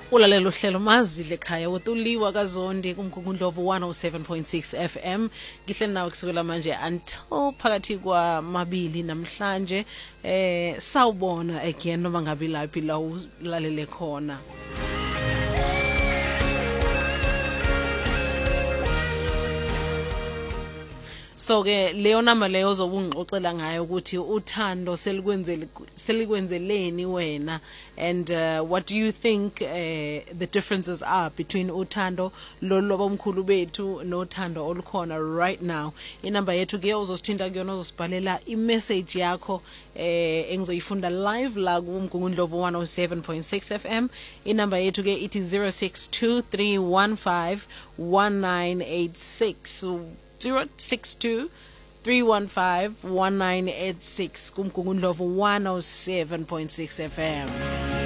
Ulalela uhlelo mazidle ekhaya wotuliwa kaZondi kumgungundlovu 107.6 FM. Ngihleli nawe kusukela manje until phakathi kwamabili namhlanje. Sawubona again noma ngabe laphi la ulalele khona. So ke leyo namba leyo zobungixoxela ngayo ukuthi uthando selikwenzeleni wena, and what do you think the differences are between uthando lobomkhulu bethu nothando olukhona right now. Inamba yethu ke uzosithinta kuyona, uzosibhalela imessage yakho engizoyifunda live la kumgungundlovu 107.6 FM. Inamba yethu ke ithi 0623151986 062-315-1986 kumgungundlovu 107.6 FM.